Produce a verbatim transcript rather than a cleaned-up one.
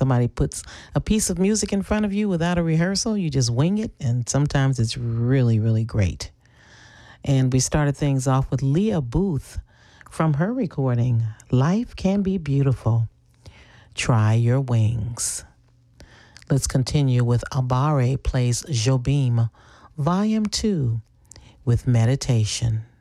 somebody puts a piece of music in front of you without a rehearsal, you just wing it, and sometimes it's really, really great. And we started things off with Leah Booth from her recording, Life Can Be Beautiful. Try Your Wings. Let's continue with Abare plays Jobim, Volume two, with Meditation.